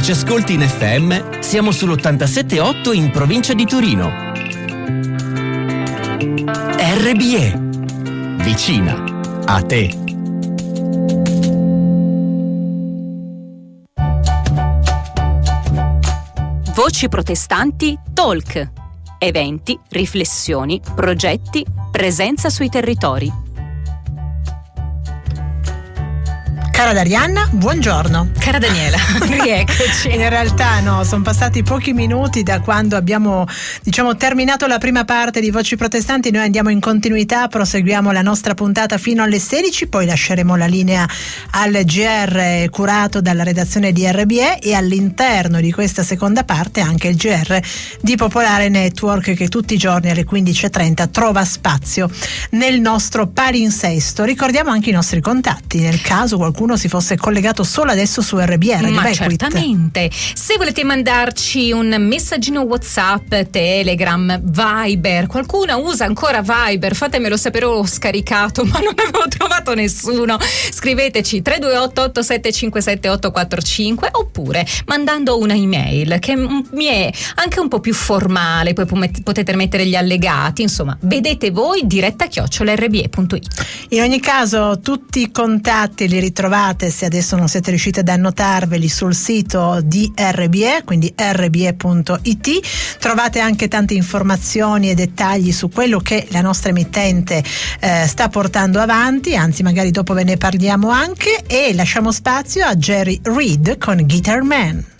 ci ascolti in FM, siamo sull'87.8 in provincia di Torino. RBE, vicina a te. Voci protestanti Talk. Eventi, riflessioni, progetti, presenza sui territori. Cara Darianna, buongiorno. Cara Daniela, rieccoci. In realtà no, sono passati pochi minuti da quando abbiamo terminato la prima parte di Voci Protestanti. Noi andiamo in continuità, proseguiamo la nostra puntata fino alle 16, poi lasceremo la linea al GR curato dalla redazione di RBE e all'interno di questa seconda parte anche il GR di Popolare Network, che tutti i giorni alle 15.30 trova spazio nel nostro palinsesto. Ricordiamo anche i nostri contatti nel caso qualcuno si fosse collegato solo adesso su RBR. Ma certamente, se volete mandarci un messaggino WhatsApp, Telegram, Viber, qualcuno usa ancora Viber, fatemelo sapere, ho scaricato ma non avevo trovato nessuno. Scriveteci 328 8757 845 oppure mandando una email che mi è anche un po' più formale, poi potete mettere gli allegati, insomma vedete voi, diretta@rbe.it. In ogni caso tutti i contatti li ritrovate, se adesso non siete riusciti ad annotarveli, sul sito di RBE, quindi rbe.it. Trovate anche tante informazioni e dettagli su quello che la nostra emittente sta portando avanti, anzi magari dopo ve ne parliamo anche, e lasciamo spazio a Jerry Reed con Guitar Man.